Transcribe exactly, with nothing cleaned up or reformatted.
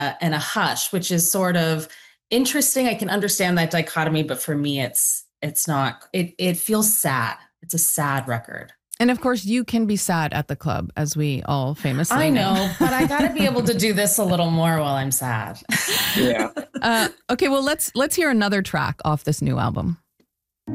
uh, and a Hush, which is sort of interesting. I can understand that dichotomy, but for me, it's it's not. It it feels sad. It's a sad record. And of course, you can be sad at the club, as we all famously I know, know. but I got to be able to do this a little more while I'm sad. Yeah. Uh, okay, well, let's let's hear another track off this new album.